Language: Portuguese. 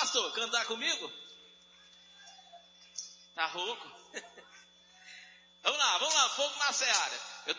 pastor? Cantar comigo? Tá rouco? Vamos lá, fogo na seara.